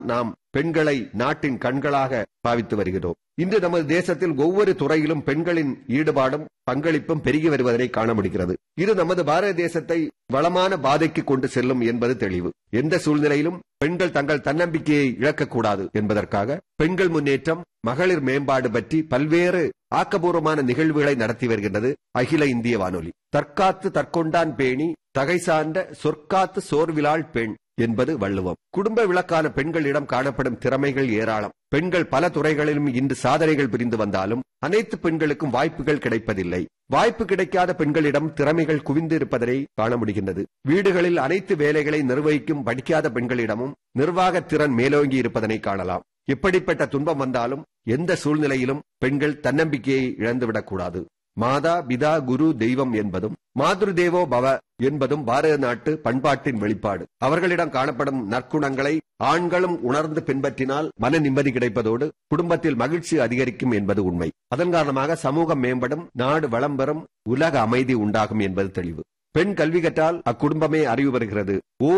நாம் பெண்களை நாட்டின் கண்களாக பாவித்து வருகிறோம். இன்று நமது தேசத்தில் ஒவ்வொரு துறையிலும் பெண்களின் ஈடுபாடும் பங்களிப்பும் பெருகி வருவதை காண முடிகிறது. இது நமது பாரத தேசத்தை வளமான பாதைக்கு கொண்டு செல்லும் என்பது தெளிவு. எந்த சூழ்நிலையிலும் பெண்கள் தங்கள் தன்னம்பிக்கையை இழக்கக்கூடாது என்பதற்காக பெண்கள் முன்னேற்றம், மகளிர் மேம்பாடு பற்றி பல்வேறு ஆக்கப்பூர்வமான நிகழ்வுகளை நடத்தி வருகின்றது அகில இந்திய வானொலி. தற்காத்து தற்கொண்டான் பேணி தகை சார்ந்த சொற்காத்து சோர்விலாள் பெண் என்பது வள்ளுவம். குடும்ப விளக்கான பெண்களிடம் காணப்படும் திறமைகள் ஏராளம். பெண்கள் பல துறைகளிலும் இன்று சாதனைகள் புரிந்து வந்தாலும் அனைத்து பெண்களுக்கும் வாய்ப்புகள் கிடைப்பதில்லை. வாய்ப்பு கிடைக்காத பெண்களிடம் திறமைகள் குவிந்து இருப்பதை காண முடிகின்றது. வீடுகளில் அனைத்து வேலைகளை நிர்வகிக்கும் படிக்காத பெண்களிடமும் நிர்வாக திறன் மேலோங்கி இருப்பதனை காணலாம். எப்படிப்பட்ட துன்பம் வந்தாலும் எந்த சூழ்நிலையிலும் பெண்கள் தன்னம்பிக்கையை இழந்துவிடக்கூடாது. மாதா பிதா குரு தெய்வம் என்பதும் மாத்ரு தேவோ பவ என்பதும் பாரத நாட்டு பண்பாட்டின் வெளிப்பாடு. அவர்களிடம் காணப்படும் நற்குணங்களை ஆண்களும் உணர்ந்து பின்பற்றினால் மன நிம்மதி கிடைப்பதோடு குடும்பத்தில் மகிழ்ச்சி அதிகரிக்கும் என்பது உண்மை. அதன் காரணமாக சமூகம் மேம்படும், நாடு வளம் பெறும், உலக அமைதி உண்டாகும் என்பது தெளிவு. பெண் கல்வி கற்றால் அக்குடும்பமே அறிவு பெறுகிறது.